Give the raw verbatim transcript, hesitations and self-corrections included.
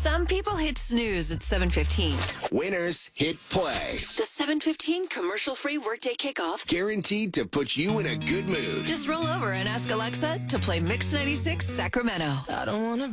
Some people hit snooze at seven fifteen. Winners hit play. The seven fifteen commercial-free workday kickoff. Guaranteed to put you in a good mood. Just roll over and ask Alexa to play Mix ninety-six Sacramento. I don't want to